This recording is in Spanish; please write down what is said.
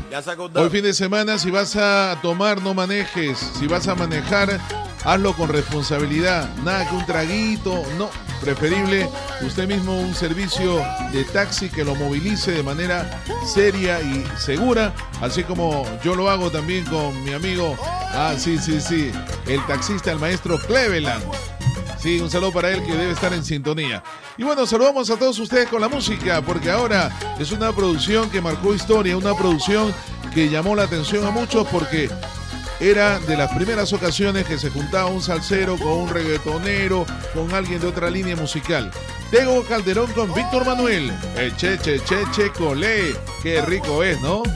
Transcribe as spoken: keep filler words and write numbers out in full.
Ya se acordó. Hoy fin de semana, si vas a tomar, no manejes. Si vas a manejar, hazlo con responsabilidad. Nada que un traguito, no. Preferible usted mismo un servicio de taxi que lo movilice de manera seria y segura, así como yo lo hago también con mi amigo, ah, sí, sí, sí, el taxista, el maestro Cleveland. Sí, un saludo para él que debe estar en sintonía. Y bueno, saludamos a todos ustedes con la música, porque ahora es una producción que marcó historia, una producción que llamó la atención a muchos porque era de las primeras ocasiones que se juntaba un salsero con un reggaetonero, con alguien de otra línea musical. Tego Calderón con Víctor Manuel. Eche, che, che, che, colé. Qué rico es, ¿no?